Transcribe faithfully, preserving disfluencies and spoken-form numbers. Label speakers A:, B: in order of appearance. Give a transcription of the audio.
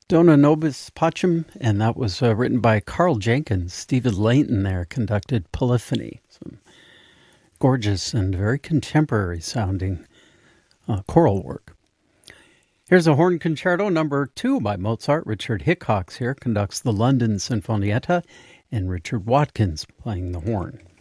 A: Dona Nobis Pacem, and that was uh, written by Carl Jenkins. Stephen Layton there conducted Polyphony. Some gorgeous and very contemporary sounding uh, choral work. Here's a horn concerto number two by Mozart. Richard Hickox here conducts the London Sinfonietta, and Richard Watkins playing the horn.